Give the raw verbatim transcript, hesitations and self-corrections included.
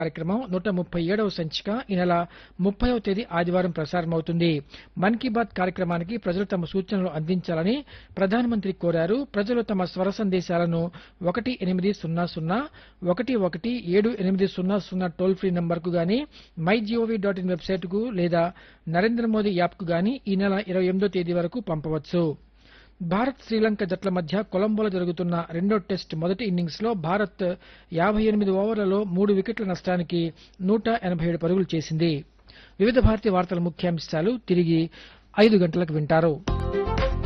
కార్యక్రమం నూట ముప్పై ఏడవ సంచిక ఈ నెల ముప్పైవ తేదీ ఆదివారం ప్రసారమవుతుంది. మన్ కీ బాత్ కార్యక్రమానికి ప్రజలు తమ సూచనలు అందించాలని ప్రధానమంత్రి కోరారు. ప్రజలు తమ స్వర సందేశాలను ఒకటి ఎనిమిది సున్నా సున్నా ఒకటి ఒకటి ఏడు ఎనిమిది సున్నా సున్నా టోల్ ఫ్రీ నంబర్కు గాని my GOV dot in website కు లేదా నరేంద్ర మోదీ యాప్ కు గాని ఈ నెల ఇరవై ఎనిమిదో తేదీ వరకు పంపవచ్చు. భారత్ శ్రీలంక జట్ల మధ్య కొలంబోలో జరుగుతున్న రెండో టెస్ట్ మొదటి ఇన్నింగ్స్ లో భారత్ యాభై ఎనిమిది ఓవర్లలో మూడు వికెట్ల నష్టానికి నూట ఎనభై ఏడు పరుగులు చేసింది. వివిధ భారతీయ వార్తల ముఖ్యాంశాలు తిరిగి ఐదు గంటలకు వింటారు.